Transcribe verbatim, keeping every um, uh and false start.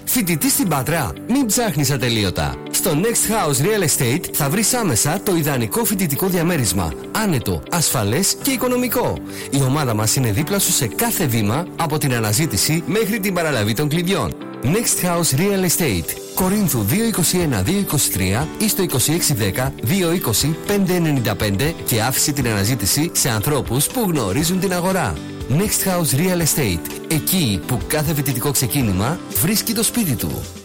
Φοιτητής στην Πάτρα? Μην ψάχνεις ατελείωτα. Στο Next House Real Estate θα βρεις άμεσα το ιδανικό φοιτητικό διαμέρισμα. Άνετο, ασφαλές και οικονομικό. Η ομάδα μας είναι δίπλα σου σε κάθε βήμα, από την αναζήτηση μέχρι την παραλαβή των κλειδιών. Next House Real Estate. Κορίνθου δύο είκοσι ένα δύο είκοσι τρία ή στο είκοσι έξι δέκα δύο είκοσι πέντε ενενήντα πέντε και άφησε την αναζήτηση σε ανθρώπους που γνωρίζουν την αγορά. Next House Real Estate. Εκεί που κάθε φοιτητικό ξεκίνημα βρίσκει το σπίτι του.